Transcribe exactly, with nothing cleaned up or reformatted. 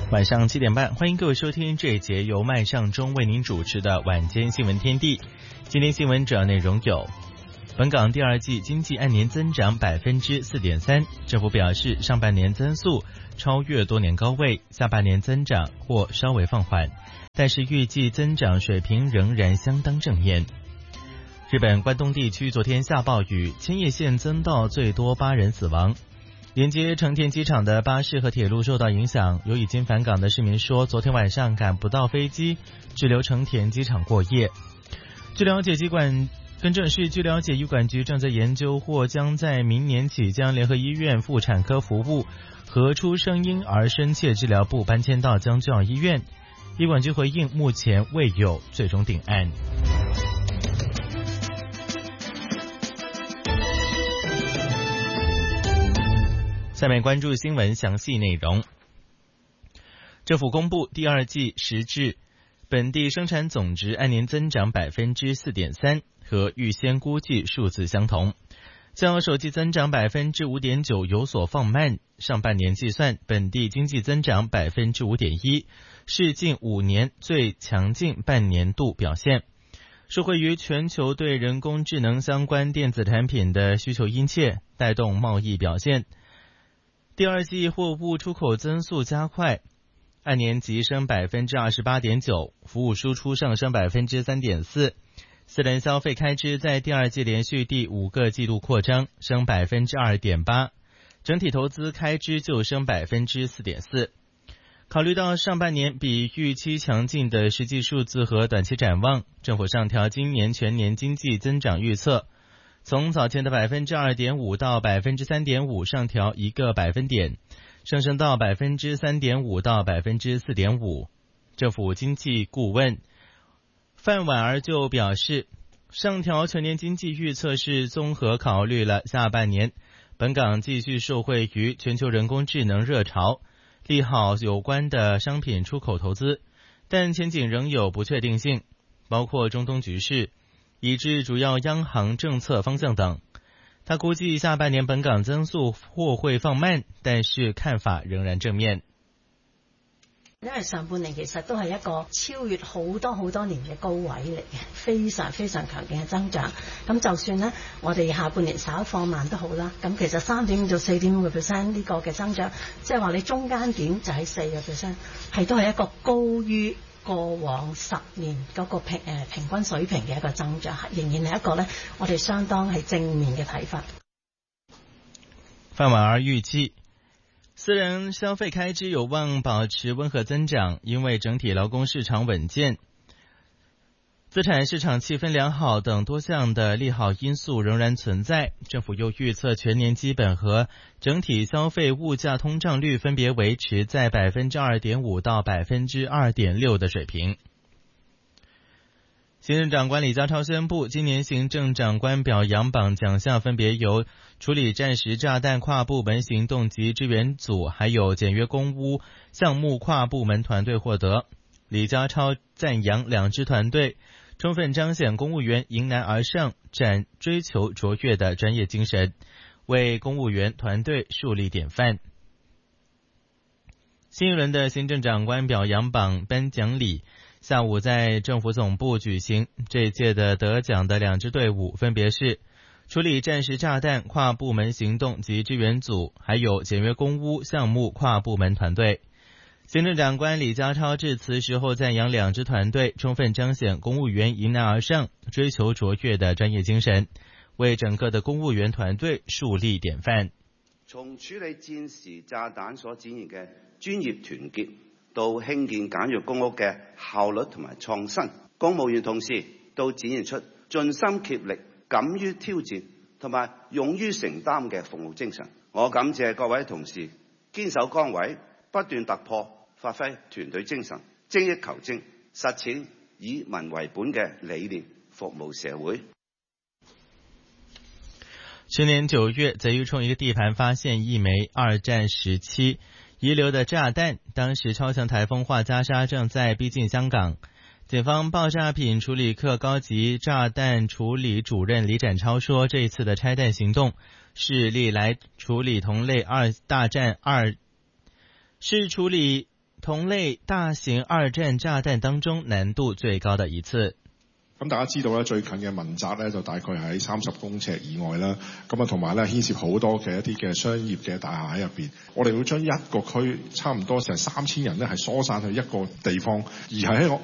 晚上七点半，欢迎各位收听这一节由麦尚中为您主持的晚间新闻天地。今天新闻主要内容有：本港第二季经济按年增长百分之四点三，政府表示上半年增速超越多年高位，下半年增长或稍微放缓，但是预计增长水平仍然相当正面。日本关东地区昨天下暴雨，千叶县增到最多八人死亡。连接成田机场的巴士和铁路受到影响，有已经返港的市民说，昨天晚上赶不到飞机，滞留成田机场过夜。据了解，疾管更正是据了解，医管局正在研究或将在明年起将联合医院妇产科服务和出生婴儿深切治疗部搬迁到江教医院。医管局回应，目前未有最终定案。下面关注新闻详细内容。政府公布第二季实质本地生产总值按年增长百分之四点三，和预先估计数字相同，较首季增长百分之五点九有所放慢。上半年计算，本地经济增长百分之五点一，是近五年最强劲半年度表现。受惠于全球对人工智能相关电子产品的需求殷切，带动贸易表现。第二季货物出口增速加快，按年急升百分之二十八点九，服务输出上升百分之三点四。私人消费开支在第二季连续第五个季度扩张，升百分之二点八，整体投资开支就升百分之四点四。考虑到上半年比预期强劲的实际数字和短期展望，政府上调今年全年经济增长预测。从早前的百分之二点五到百分之三点五上调一个百分点，上升到百分之三点五到百分之四点五。政府经济顾问范婉儿就表示，上调全年经济预测是综合考虑了下半年本港继续受惠于全球人工智能热潮，利好有关的商品出口投资，但前景仍有不确定性，包括中东局势以致主要央行政策方向等。他估計下半年本港增速或會放慢，但是看法仍然正面。 因為上半年其實都係一個超越好多好多年嘅高位嚟嘅，非常非常強勁嘅增長。咁就算呢，我哋下半年稍放慢都好啦。咁其實三點五到四點五個 percent 呢個嘅增長，即係話你中間點就喺四個 percent， 係都係一個高於過往十年嗰個平誒平均水平嘅一個增長，仍然係一個咧，我哋相當係正面嘅睇法。 范婉兒預計，私人消費開支有望保持溫和增長，因為整體勞工市場穩健，資產市場氣氛良好等多項的利好因素仍然存在。政府又預測全年基本和整體消費物價通脹率分別維持在百分之二點五到百分之二點六的水平。行政長官李家超宣布，今年行政長官表揚榜獎項分別由處理戰時炸彈跨部門行動及支援組還有簡約公屋項目跨部門團隊獲得。李家超讚揚兩支團隊充分彰顯公務員迎難而上、展追求卓越的專業精神，為公務員團隊樹立典範。新一輪的行政長官表揚榜頒獎禮下午在政府總部舉行，這一屆的得獎的兩支隊伍分別是處理戰時炸彈跨部門行動及支援組，還有簡約公屋項目跨部門團隊。行政長官李家超致辭時候讚揚兩支團隊充分彰顯公務員迎難而上、追求卓越的專業精神，為整個的公務員團隊樹立典範。 從處理戰時炸彈所展現嘅專業團結，到興建簡約公屋嘅效率同埋創新，公務員同事都展現出盡心竭力、敢於挑戰同埋勇於承擔嘅服務精神。我感謝各位同事堅守崗位，不斷突破，發揮團隊精神，精益求精，實踐以民為本嘅理念，服務社會。 去年九月，在玉冲一个地盘发现一枚二战时期遗留的炸弹，当时超强台风画加沙正在逼近香港。警方爆炸品处理科高级炸弹处理主任李展超说，这一次的拆弹行动是历来处理同类二大战二是处理同類大型二戰炸彈當中難度最高的一次。 咁大家知道咧，最近嘅民宅咧就大概喺三十公尺以外啦。咁啊，同埋咧牽涉好多嘅一啲嘅商業嘅大廈喺入邊。我哋會將一個區差唔多成三千人咧係疏散去一個地方，而係喺一個